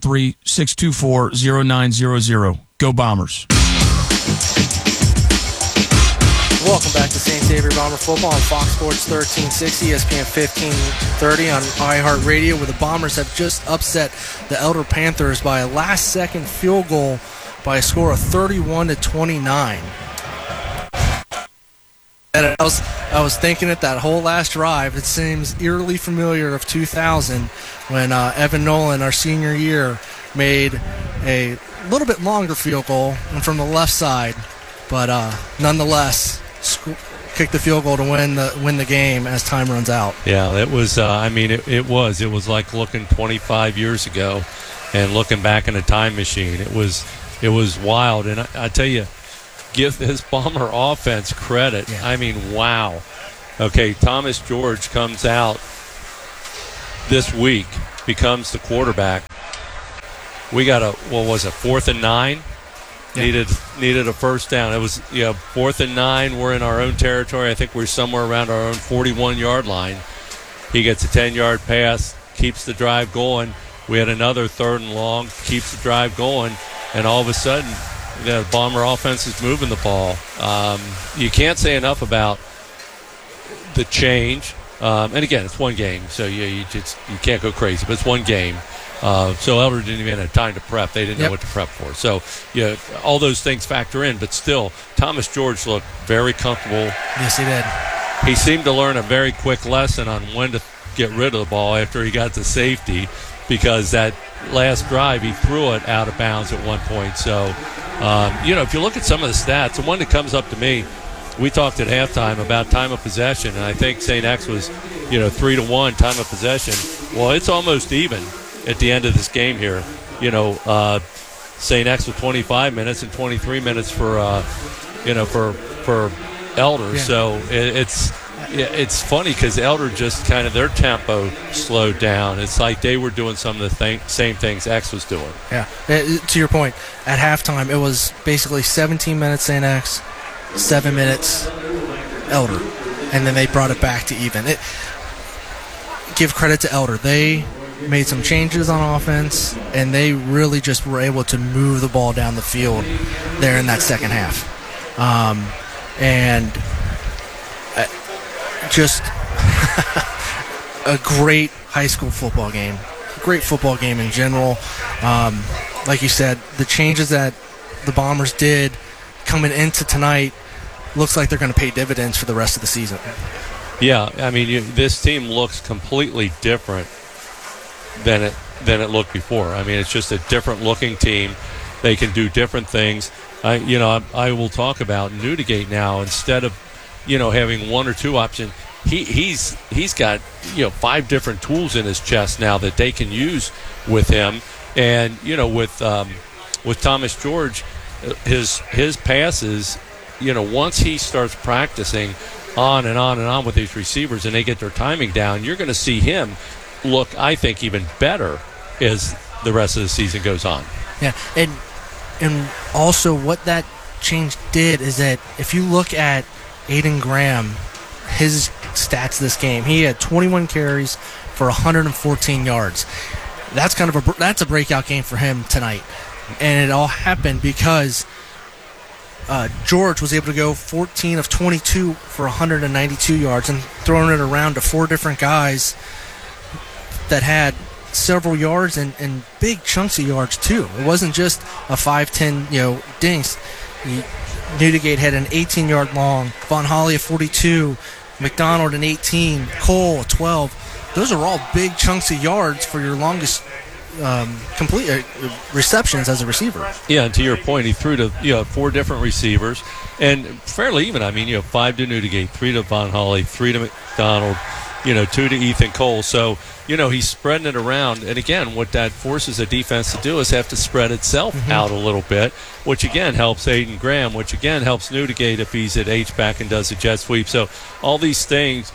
513-624-0900. Go Bombers. Welcome back to St. Xavier Bomber football on Fox Sports 1360, ESPN 1530 on iHeartRadio, where the Bombers have just upset the Elder Panthers by a last-second field goal by a score of 31-29. And I was thinking it that whole last drive. It seems eerily familiar of 2000 when Evan Nolan, our senior year, made a little bit longer field goal and from the left side, but nonetheless kicked the field goal to win the game as time runs out. Yeah, it was. It was like looking 25 years ago and looking back in a time machine. It was wild, and I tell you, give this Bomber offense credit. Yeah. I mean, wow. Okay, Thomas George comes out this week, becomes the quarterback. We got a 4th and 9? Yeah. Needed a first down. It was 4th and 9. We're in our own territory. I think we're somewhere around our own 41-yard line. He gets a 10-yard pass, keeps the drive going. We had another 3rd and long, keeps the drive going, and all of a sudden, the Bomber offense is moving the ball. You can't say enough about the change. And again, it's one game, so you can't go crazy, but it's one game. So Elder didn't even have time to prep. They didn't know what to prep for. So all those things factor in, but still, Thomas George looked very comfortable. Yes, he did. He seemed to learn a very quick lesson on when to get rid of the ball after he got to safety, because that last drive he threw it out of bounds at one point. So, if you look at some of the stats, the one that comes up to me, we talked at halftime about time of possession, and I think St. X was, 3-1 time of possession. Well, it's almost even at the end of this game here. St. X with 25 minutes and 23 minutes for Elder. Yeah. So it's funny because Elder just kind of, their tempo slowed down. It's like they were doing some of the same things X was doing. Yeah. To your point, at halftime, it was basically 17 minutes St. X, 7 minutes Elder, and then they brought it back to even. Give credit to Elder. They made some changes on offense, and they really just were able to move the ball down the field there in that second half. And just a great high school football game. Great football game in general. Like you said, the changes that the Bombers did coming into tonight looks like they're going to pay dividends for the rest of the season. Yeah, I mean, this team looks completely different than it looked before. I mean, it's just a different looking team. They can do different things. I will talk about Newdigate now. Instead of having one or two options, he's got 5 different tools in his chest now that they can use with him. And with Thomas George, his passes, once he starts practicing on and on and on with these receivers and they get their timing down, you're going to see him look, I think, even better as the rest of the season goes on. Yeah, and also what that change did is that if you look at Aiden Graham, his stats this game, he had 21 carries for 114 yards. That's a breakout game for him tonight, and it all happened because George was able to go 14 of 22 for 192 yards and throwing it around to 4 different guys that had several yards and big chunks of yards too. It wasn't just a 5-10 dings. Newdigate had an 18-yard long, Von Holly a 42, McDonald an 18, Cole a 12. Those are all big chunks of yards for your longest complete receptions as a receiver. Yeah, and to your point, he threw to 4 different receivers and fairly even. I mean, 5 to Newdigate, 3 to Von Holly, 3 to McDonald, 2 to Ethan Cole. So he's spreading it around. And again, what that forces a defense to do is have to spread itself out a little bit, which again helps Aiden Graham, which again helps Newdigate if he's at H-back and does a jet sweep. So all these things,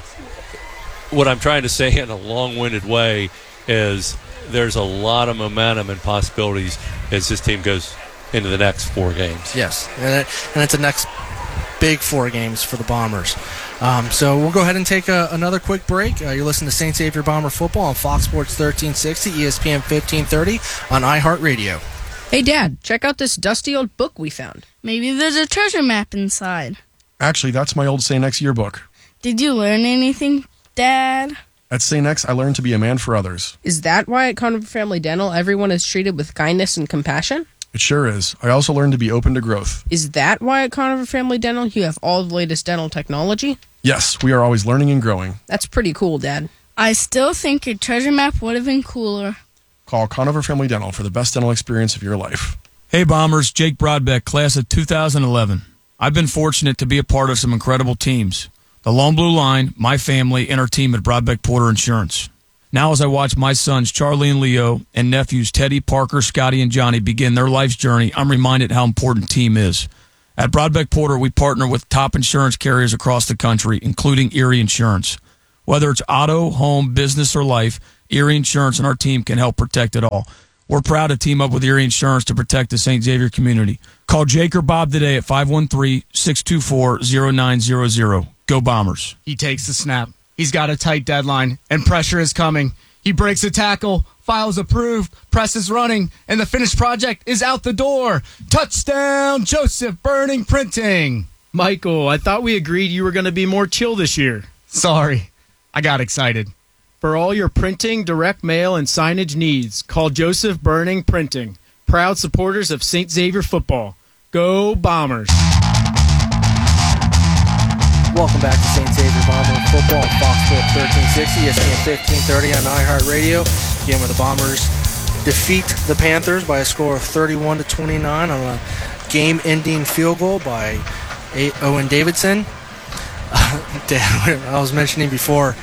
what I'm trying to say in a long-winded way is there's a lot of momentum and possibilities as this team goes into the next 4 games. Yes, and it's the next big 4 games for the Bombers. So we'll go ahead and take another quick break. You're listening to St. Xavier Bomber Football on Fox Sports 1360, ESPN 1530 on iHeartRadio. Hey, Dad, check out this dusty old book we found. Maybe there's a treasure map inside. Actually, that's my old St. X yearbook. Did you learn anything, Dad? At St. X, I learned to be a man for others. Is that why at Conover Family Dental everyone is treated with kindness and compassion? It sure is. I also learned to be open to growth. Is that why at Conover Family Dental you have all the latest dental technology? Yes, we are always learning and growing. That's pretty cool, Dad. I still think your treasure map would have been cooler. Call Conover Family Dental for the best dental experience of your life. Hey Bombers, Jake Broadbeck, class of 2011. I've been fortunate to be a part of some incredible teams. The Lone Blue Line, my family, and our team at Broadbeck Porter Insurance. Now as I watch my sons Charlie and Leo and nephews Teddy, Parker, Scotty, and Johnny begin their life's journey, I'm reminded how important team is. At Broadbeck Porter, we partner with top insurance carriers across the country, including Erie Insurance. Whether it's auto, home, business, or life, Erie Insurance and our team can help protect it all. We're proud to team up with Erie Insurance to protect the St. Xavier community. Call Jake or Bob today at 513-624-0900. Go Bombers. He takes the snap. He's got a tight deadline, and pressure is coming. He breaks a tackle, files approved, press is running, and the finished project is out the door. Touchdown, Joseph Burning Printing. Michael, I thought we agreed you were going to be more chill this year. Sorry, I got excited. For all your printing, direct mail, and signage needs, call Joseph Burning Printing. Proud supporters of St. Xavier football. Go Bombers! Welcome back to St. Xavier Bomber Football on Fox Sports 1360, ESPN 1530 on iHeartRadio. Again, where the Bombers defeat the Panthers by a score of 31-29 on a game-ending field goal by Owen Davidson. I was mentioning before,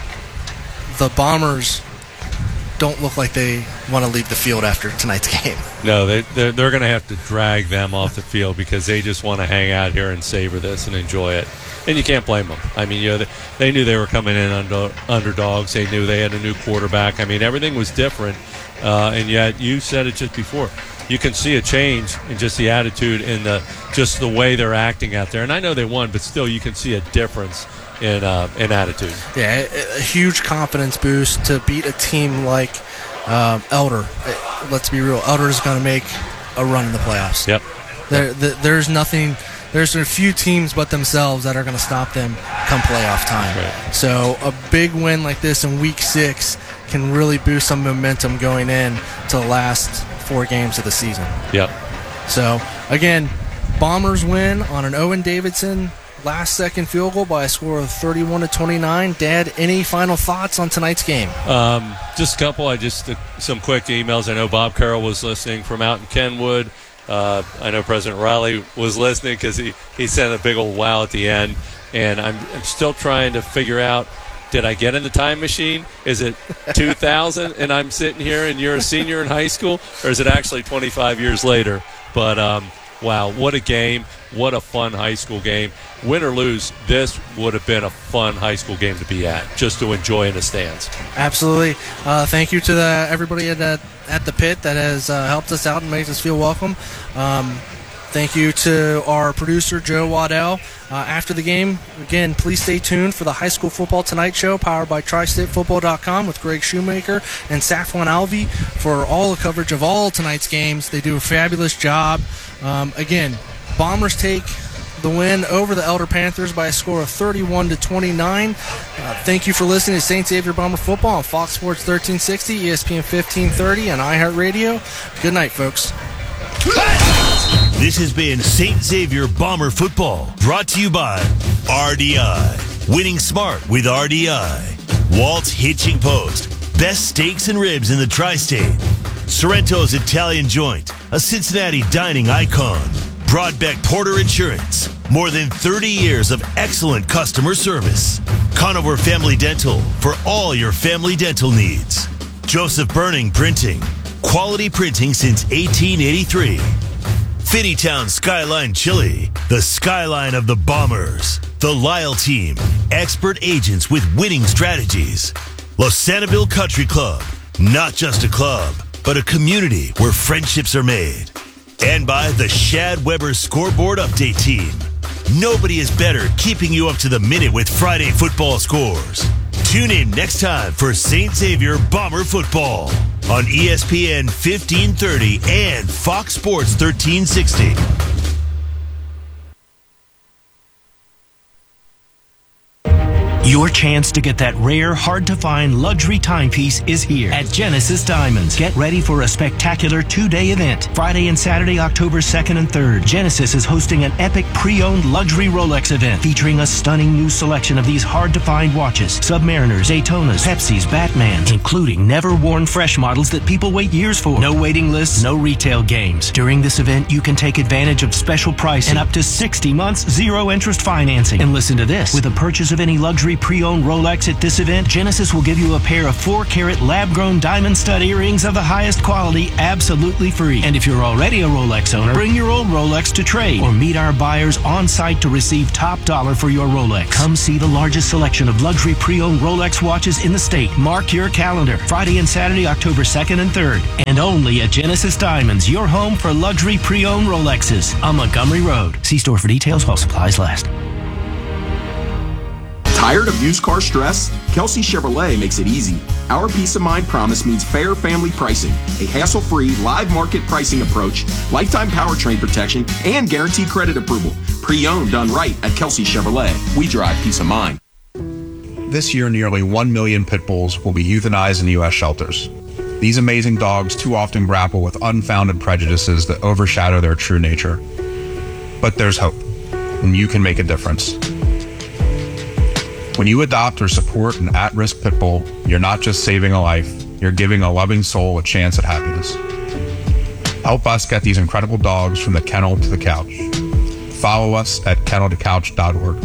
the Bombers don't look like they want to leave the field after tonight's game. No, they're going to have to drag them off the field because they just want to hang out here and savor this and enjoy it. And you can't blame them. I mean, they knew they were coming in underdogs. They knew they had a new quarterback. I mean, everything was different. And yet, you said it just before. You can see a change in just the attitude and just the way they're acting out there. And I know they won, but still, you can see a difference in attitude. Yeah, a huge confidence boost to beat a team like Elder. Let's be real. Elder's going to make a run in the playoffs. Yep. There's nothing. There's a few teams but themselves that are going to stop them come playoff time. Right. So a big win like this in Week 6 can really boost some momentum going in to the last 4 games of the season. Yep. So, again, Bombers win on an Owen Davidson last-second field goal by a score of 31-29. Dad, any final thoughts on tonight's game? Just a couple. Some quick emails. I know Bob Carroll was listening from out in Kenwood. I know President Riley was listening because he sent a big old wow at the end. And I'm still trying to figure out, did I get in the time machine? Is it 2000 and I'm sitting here and you're a senior in high school? Or is it actually 25 years later? But, wow, what a game. What a fun high school game. Win or lose, this would have been a fun high school game to be at, just to enjoy in the stands. Absolutely. Thank you to everybody at the pit that has helped us out and makes us feel welcome. Thank you to our producer, Joe Waddell. After the game, again, please stay tuned for the High School Football Tonight Show, powered by TriStateFootball.com with Greg Shoemaker and Safwan Alvi for all the coverage of all tonight's games. They do a fabulous job. Again, Bombers take the win over the Elder Panthers by a score of 31-29. Thank you for listening to St. Xavier Bomber Football on Fox Sports 1360, ESPN 1530, and iHeartRadio. Good night, folks. This has been St. Xavier Bomber Football, brought to you by RDI. Winning smart with RDI. Walt's Hitching Post. Best steaks and ribs in the tri-state. Sorrento's Italian Joint, a Cincinnati dining icon. Broadbeck Porter Insurance. More than 30 years of excellent customer service. Conover Family Dental for all your family dental needs. Joseph Burning Printing. Quality printing since 1883. Finneytown Skyline Chili, the skyline of the Bombers. The Lyle Team, expert agents with winning strategies. Los Sanibel Country Club, not just a club, but a community where friendships are made. And by the Shad Weber Scoreboard Update Team. Nobody is better keeping you up to the minute with Friday football scores. Tune in next time for St. Xavier Bomber Football on ESPN 1530 and Fox Sports 1360. Your chance to get that rare, hard-to-find luxury timepiece is here at Genesis Diamonds. Get ready for a spectacular 2-day event. Friday and Saturday, October 2nd and 3rd. Genesis is hosting an epic pre-owned luxury Rolex event featuring a stunning new selection of these hard-to-find watches. Submariners, Daytonas, Pepsis, Batmans, including never-worn fresh models that people wait years for. No waiting lists, no retail games. During this event, you can take advantage of special pricing and up to 60 months, zero-interest financing. And listen to this. With the purchase of any luxury pre-owned Rolex at this event, Genesis will give you a pair of 4-carat lab-grown diamond stud earrings of the highest quality absolutely free. And if you're already a Rolex owner, bring your old Rolex to trade or meet our buyers on site to receive top dollar for your Rolex. Come see the largest selection of luxury pre-owned Rolex watches in the state. Mark your calendar. Friday and Saturday, October 2nd and 3rd. And only at Genesis Diamonds, your home for luxury pre-owned Rolexes on Montgomery Road. See store for details while supplies last. Tired of used car stress? Kelsey Chevrolet makes it easy. Our Peace of Mind promise means fair family pricing, a hassle-free live market pricing approach, lifetime powertrain protection, and guaranteed credit approval. Pre-owned done right at Kelsey Chevrolet. We drive peace of mind. This year, nearly 1 million pit bulls will be euthanized in U.S. shelters. These amazing dogs too often grapple with unfounded prejudices that overshadow their true nature. But there's hope, and you can make a difference. When you adopt or support an at-risk pit bull, you're not just saving a life, you're giving a loving soul a chance at happiness. Help us get these incredible dogs from the kennel to the couch. Follow us at kenneltocouch.org.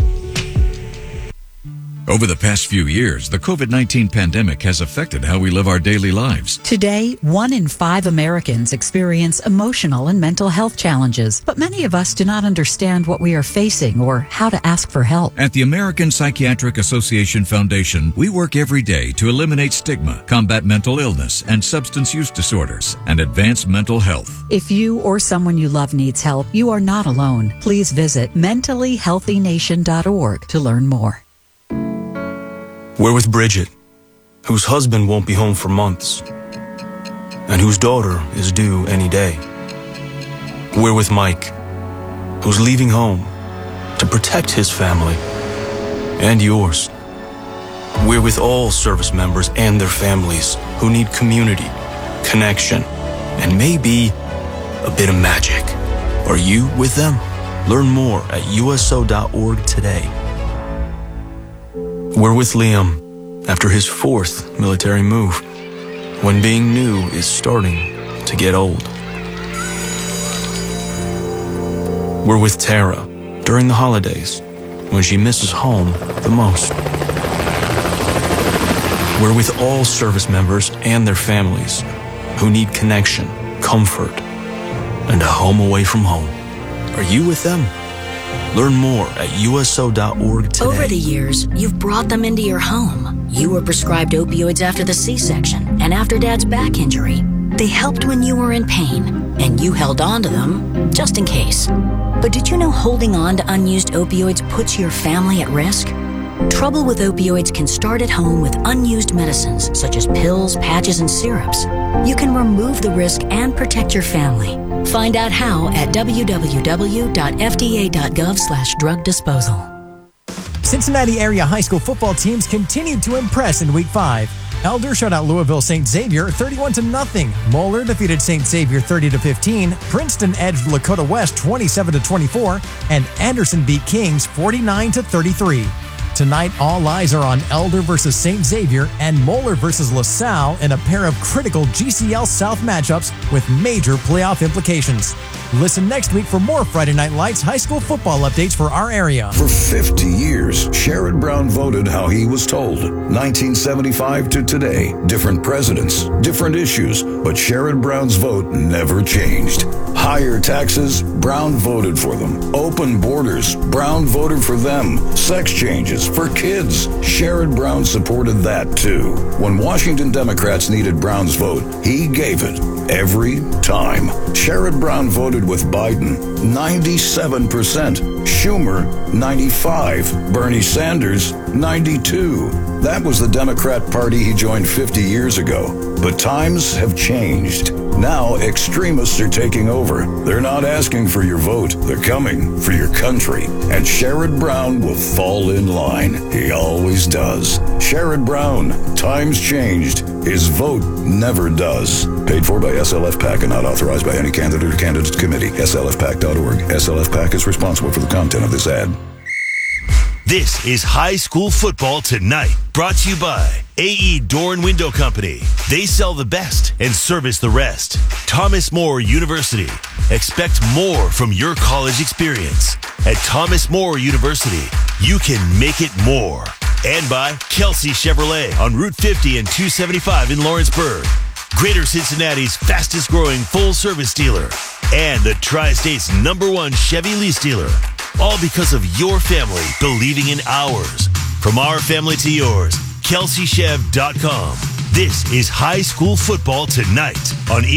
Over the past few years, the COVID-19 pandemic has affected how we live our daily lives. Today, 1 in 5 Americans experience emotional and mental health challenges, but many of us do not understand what we are facing or how to ask for help. At the American Psychiatric Association Foundation, we work every day to eliminate stigma, combat mental illness and substance use disorders, and advance mental health. If you or someone you love needs help, you are not alone. Please visit mentallyhealthynation.org to learn more. We're with Bridget, whose husband won't be home for months, and whose daughter is due any day. We're with Mike, who's leaving home to protect his family and yours. We're with all service members and their families who need community, connection, and maybe a bit of magic. Are you with them? Learn more at USO.org today. We're with Liam after his 4th military move, when being new is starting to get old. We're with Tara during the holidays, when she misses home the most. We're with all service members and their families who need connection, comfort, and a home away from home. Are you with them? Learn more at USO.org today. Over the years, you've brought them into your home. You were prescribed opioids after the C-section and after Dad's back injury. They helped when you were in pain, and you held on to them just in case. But did you know holding on to unused opioids puts your family at risk? Trouble with opioids can start at home with unused medicines such as pills, patches, and syrups. You can remove the risk and protect your family. Find out how at www.fda.gov/drug disposal. Cincinnati area high school football teams continued to impress in Week 5. Elder shut out Louisville St. Xavier 31-0. Moeller defeated St. Xavier 30-15. Princeton edged Lakota West 27-24, and Anderson beat Kings 49-33. Tonight, all eyes are on Elder versus St. Xavier and Moeller versus LaSalle in a pair of critical GCL South matchups with major playoff implications. Listen next week for more Friday Night Lights high school football updates for our area. For 50 years, Sherrod Brown voted how he was told. 1975 to today, different presidents, different issues, but Sherrod Brown's vote never changed. Higher taxes, Brown voted for them. Open borders, Brown voted for them. Sex changes for kids, Sherrod Brown supported that too. When Washington Democrats needed Brown's vote, he gave it every time. Sherrod Brown voted with Biden 97%, Schumer 95%, Bernie Sanders 92%. That was the Democrat Party he joined 50 years ago. But times have changed. Now extremists are taking over. They're not asking for your vote. They're coming for your country. And Sherrod Brown will fall in line. He always does. Sherrod Brown, times changed. His vote never does. Paid for by SLF PAC and not authorized by any candidate or candidates committee. SLFPAC.org. SLF PAC is responsible for the content of this ad. This is High School Football Tonight, brought to you by AE Door and Window Company. They sell the best and service the rest. Thomas More University. Expect more from your college experience. At Thomas More University, you can make it more. And by Kelsey Chevrolet on Route 50 and 275 in Lawrenceburg. Greater Cincinnati's fastest growing full service dealer. And the Tri-State's #1 Chevy lease dealer. All because of your family believing in ours. From our family to yours, KelseyChev.com. This is high school football tonight on